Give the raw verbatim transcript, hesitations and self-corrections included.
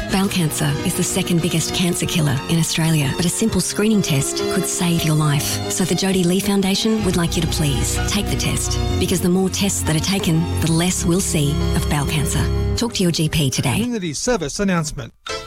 Bowel cancer is the second biggest cancer killer in Australia, but a simple screening test could save your life. So the Jodie Lee Foundation would like you to please take the test, because the more tests that are taken, the less we'll see of bowel cancer. Talk to your G P today. Community service announcement.